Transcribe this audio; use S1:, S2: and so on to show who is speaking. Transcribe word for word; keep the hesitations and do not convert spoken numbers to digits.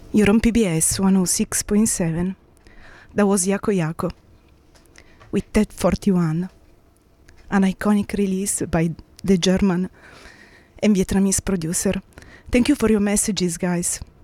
S1: You're on P B S one oh six point seven. That was Yako Yako with Ted forty-one, an iconic release by the German and Vietnamese producer. Thank you for your messages, guys.